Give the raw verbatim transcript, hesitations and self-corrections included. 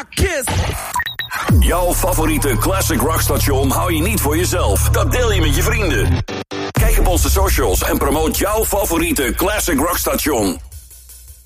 rock kiss. Jouw favoriete classic rockstation hou je niet voor jezelf. Dat deel je met je vrienden. Kijk op onze socials en promoot jouw favoriete classic rockstation.